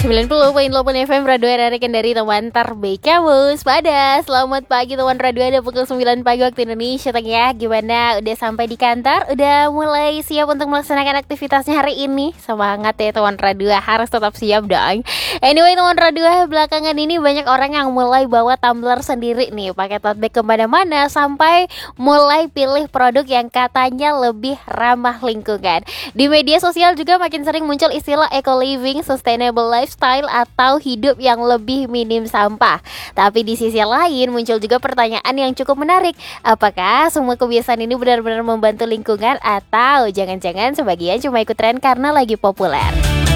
90.8 FM Radio RRI Kendari, teman terbaik kamu. Pada selamat pagi teman radio, ada pukul 9 pagi waktu Indonesia Tengah. Gimana? Udah sampai di kantor? Udah mulai siap untuk melaksanakan aktivitasnya hari ini? Semangat ya teman radio, harus tetap siap dong. Anyway teman radio, belakangan ini banyak orang yang mulai bawa tumbler sendiri nih, pakai tote bag kemana-mana, sampai mulai pilih produk yang katanya lebih ramah lingkungan. Di media sosial juga makin sering muncul istilah eco living, sustainable lifestyle, atau hidup yang lebih minim sampah. Tapi di sisi lain muncul juga pertanyaan yang cukup menarik. Apakah semua kebiasaan ini benar-benar membantu lingkungan, atau jangan-jangan sebagian cuma ikut tren karena lagi populer?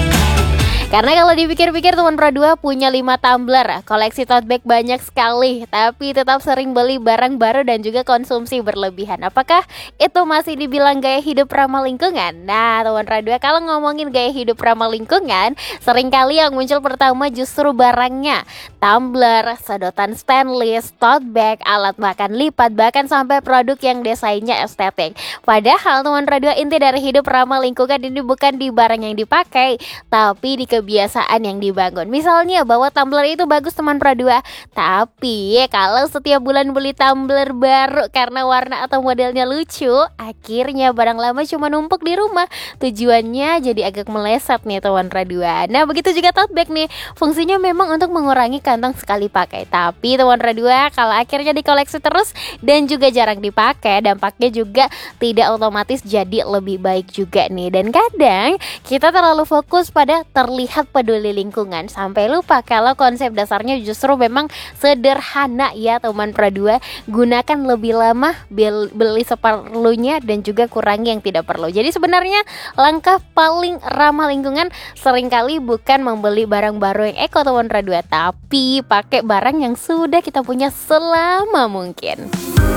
Karena kalau dipikir-pikir teman Pro 2 punya 5 tumbler, koleksi tote bag banyak sekali, tapi tetap sering beli barang baru dan juga konsumsi berlebihan. Apakah itu masih dibilang gaya hidup ramah lingkungan? Nah teman Pro 2, kalau ngomongin gaya hidup ramah lingkungan, seringkali yang muncul pertama justru barangnya. Tumbler, sedotan stainless, tote bag, alat makan lipat, bahkan sampai produk yang desainnya estetik. Padahal teman Pro 2, inti dari hidup ramah lingkungan ini bukan di barang yang dipakai, tapi di kebiasaan yang dibangun. Misalnya bahwa tumbler itu bagus teman Pro 2, tapi kalau setiap bulan beli tumbler baru karena warna atau modelnya lucu, akhirnya barang lama cuma numpuk di rumah. Tujuannya jadi agak meleset nih teman Pro 2. Nah begitu juga tote bag nih, fungsinya memang untuk mengurangi kantong sekali pakai, tapi teman Pro 2, kalau akhirnya dikoleksi terus dan juga jarang dipakai, dampaknya juga tidak otomatis jadi lebih baik juga nih. Dan kadang kita terlalu fokus pada terlihat peduli lingkungan sampai lupa kalau konsep dasarnya justru memang sederhana ya teman Pro 2. Gunakan lebih lama, beli seperlunya, dan juga kurangi yang tidak perlu. Jadi sebenarnya langkah paling ramah lingkungan seringkali bukan membeli barang baru yang eko teman Pro 2, tapi pakai barang yang sudah kita punya selama mungkin.